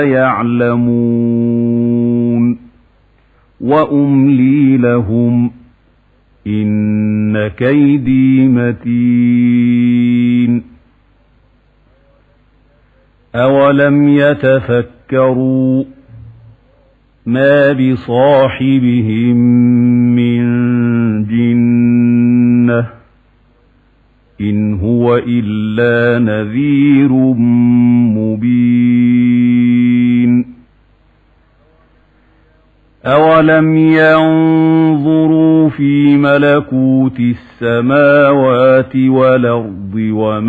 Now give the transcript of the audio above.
يعلمون وأملي لهم إن كيدي متين أولم يتفكروا ما بصاحبهم من جنة إن هو إلا نذير مبين أولم ينظروا في ملكوت السماوات والأرض وما